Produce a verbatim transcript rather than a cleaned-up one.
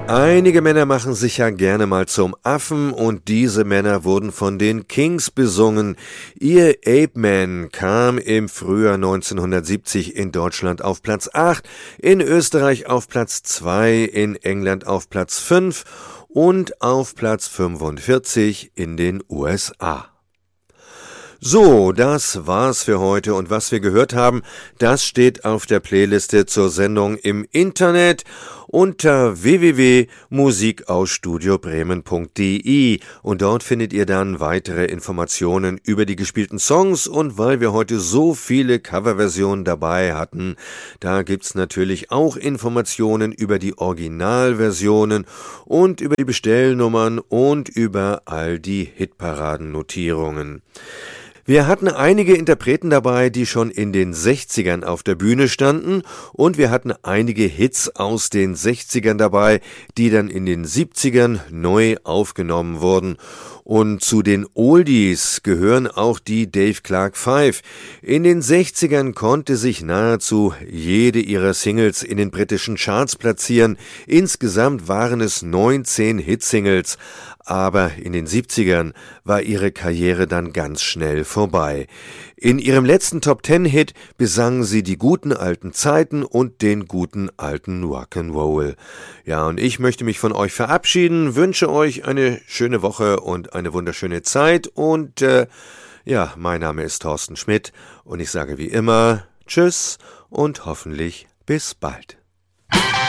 Einige Männer machen sich ja gerne mal zum Affen und diese Männer wurden von den Kings besungen. Ihr Ape Man kam im Frühjahr neunzehnhundertsiebzig in Deutschland auf Platz acht, in Österreich auf Platz zwei, in England auf Platz fünf und auf Platz fünfundvierzig in den U S A. So, das war's für heute und was wir gehört haben, das steht auf der Playliste zur Sendung im Internet unter w w w punkt musik aus studio bremen punkt d e und dort findet ihr dann weitere Informationen über die gespielten Songs und weil wir heute so viele Coverversionen dabei hatten, da gibt's natürlich auch Informationen über die Originalversionen und über die Bestellnummern und über all die Hitparadennotierungen. Wir hatten einige Interpreten dabei, die schon in den sechzigern auf der Bühne standen und wir hatten einige Hits aus den sechzigern dabei, die dann in den siebzigern neu aufgenommen wurden. Und zu den Oldies gehören auch die Dave Clark Five. In den sechzigern konnte sich nahezu jede ihrer Singles in den britischen Charts platzieren. Insgesamt waren es neunzehn Hitsingles. Aber in den siebzigern war ihre Karriere dann ganz schnell vorbei. In ihrem letzten Top-Ten-Hit besangen sie die guten alten Zeiten und den guten alten Rock'n'Roll. Ja, und ich möchte mich von euch verabschieden, wünsche euch eine schöne Woche und eine wunderschöne Zeit und äh, ja, mein Name ist Thorsten Schmidt und ich sage wie immer Tschüss und hoffentlich bis bald.